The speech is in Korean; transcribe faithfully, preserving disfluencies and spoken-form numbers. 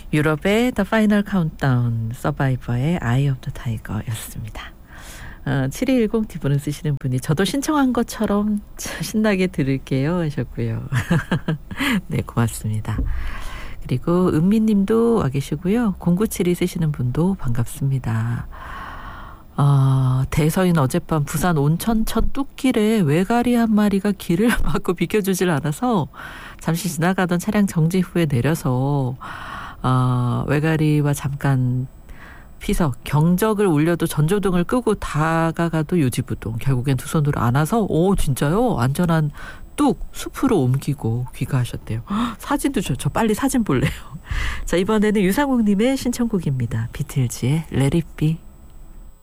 유럽의 The Final Countdown, 서바이버의 Eye of the Tiger였습니다. 어, 칠이일공 디브는 쓰시는 분이 저도 신청한 것처럼 신나게 들을게요 하셨고요. 네, 고맙습니다. 그리고 은미님도 와 계시고요. 공구칠이 쓰시는 분도 반갑습니다. 어, 대서인 어젯밤 부산 온천천 뚝길에 외가리 한 마리가 길을 막고 비켜주질 않아서 잠시 지나가던 차량 정지 후에 내려서 어, 외가리와 잠깐 피석, 경적을 울려도 전조등을 끄고 다가가도 요지부동. 결국엔 두 손으로 안아서 오 진짜요? 안전한 뚝 숲으로 옮기고 귀가하셨대요. 헉, 사진도 저, 저 빨리 사진 볼래요. 자, 이번에는 유상욱님의 신청곡입니다. 비틀즈의 Let It Be.